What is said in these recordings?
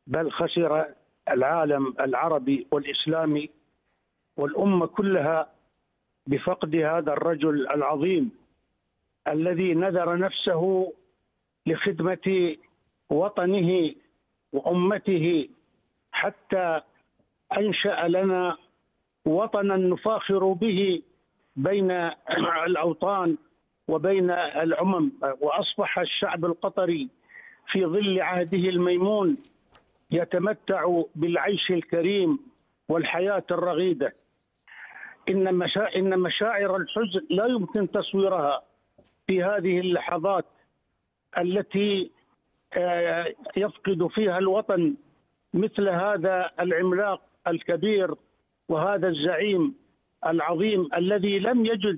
بل خسر العالم العربي والإسلامي والأمة كلها بفقد هذا الرجل العظيم الذي نذر نفسه لخدمة وطنه وأمته حتى أنشأ لنا وطنا نفاخر به بين الأوطان وبين الأمم. وأصبح الشعب القطري في ظل عهده الميمون يتمتع بالعيش الكريم والحياة الرغيدة. إن مشاعر الحزن لا يمكن تصويرها في هذه اللحظات التي يفقد فيها الوطن مثل هذا العملاق الكبير وهذا الزعيم العظيم الذي لم يجد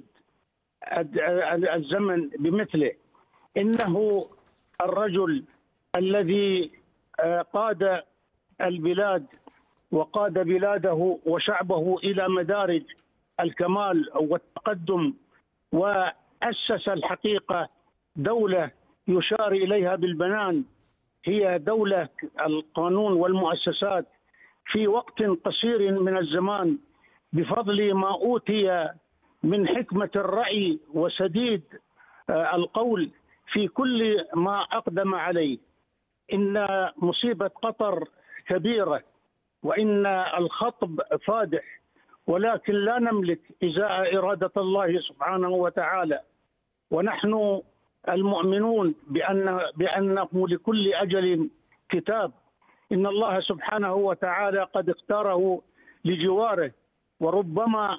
الزمن بمثله. إنه الرجل الذي قاد البلاد وقاد بلاده وشعبه إلى مدارج الكمال والتقدم، وأسس الحقيقة دولة يشار إليها بالبنان، هي دولة القانون والمؤسسات في وقت قصير من الزمان، بفضل ما أوتي من حكمة الرأي وسديد القول في كل ما أقدم عليه. إن مصيبة قطر كبيرة وإن الخطب فادح، ولكن لا نملك إزاء إرادة الله سبحانه وتعالى، ونحن المؤمنون بأنه لكل أجل كتاب. إن الله سبحانه وتعالى قد اختاره لجواره، وربما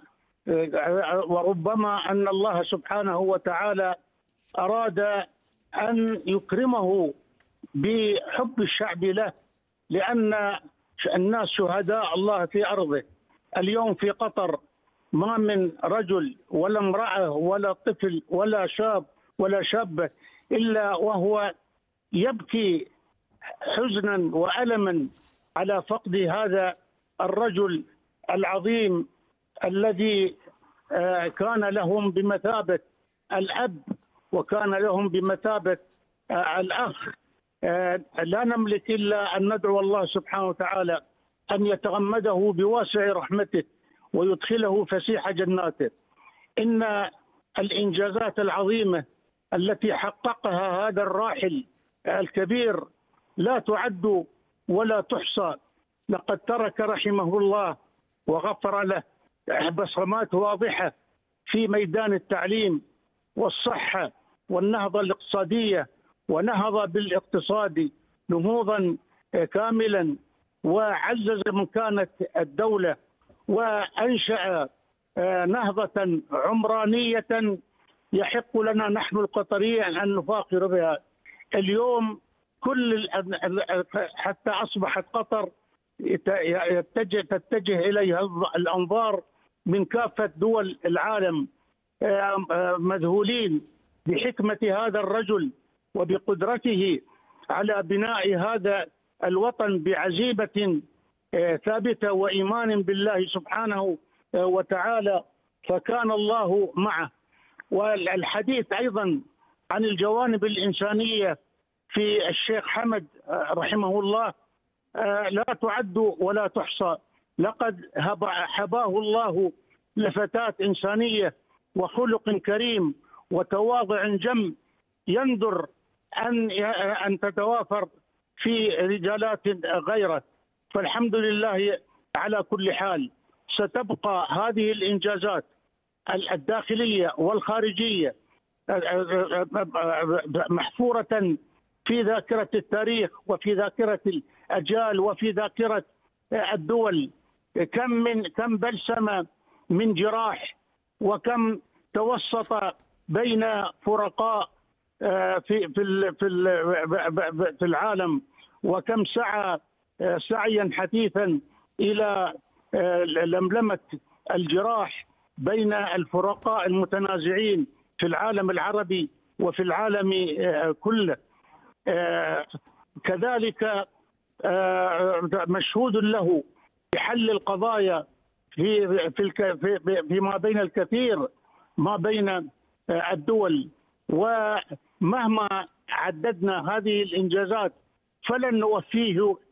أن الله سبحانه وتعالى أراد أن يكرمه بحب الشعب له، لأن الناس شهداء الله في أرضه. اليوم في قطر ما من رجل ولا امرأة ولا طفل ولا شاب ولا شابة إلا وهو يبكي حزنا وألما على فقد هذا الرجل العظيم الذي كان لهم بمثابة الأب وكان لهم بمثابة الأخ. لا نملك إلا أن ندعو الله سبحانه وتعالى أن يتغمده بواسع رحمته ويدخله فسيح جناته. إن الإنجازات العظيمة التي حققها هذا الراحل الكبير لا تعد ولا تحصى. لقد ترك رحمه الله وغفر له بصمات واضحة في ميدان التعليم والصحة والنهضة الاقتصادية، ونهض بالاقتصاد نهوضا كاملا، وعزز مكانة الدولة، وأنشأ نهضة عمرانية يحق لنا نحن القطريين أن نفاخر بها. اليوم حتى أصبحت قطر تتجه إليها الأنظار من كافة دول العالم، مذهولين بحكمة هذا الرجل وبقدرته على بناء هذا الوطن بعزيمة ثابتة وإيمان بالله سبحانه وتعالى، فكان الله معه. والحديث أيضا عن الجوانب الإنسانية في الشيخ حمد رحمه الله لا تعد ولا تحصى. لقد حباه الله لفتاة إنسانية وخلق كريم وتواضع جم يندر أن تتوافر في رجالات غيره. فالحمد لله على كل حال. ستبقى هذه الإنجازات الداخلية والخارجية محفورة في ذاكرة التاريخ وفي ذاكرة الأجيال وفي ذاكرة الدول. كم بلسم من جراح، وكم توسط بين فرقاء في العالم، وكم سعى سعيا حثيثا إلى لملمة الجراح بين الفرقاء المتنازعين في العالم العربي وفي العالم كله. كذلك مشهود له بحل القضايا فيما بين الكثير ما بين الدول. ومهما عددنا هذه الإنجازات فلن نوفيه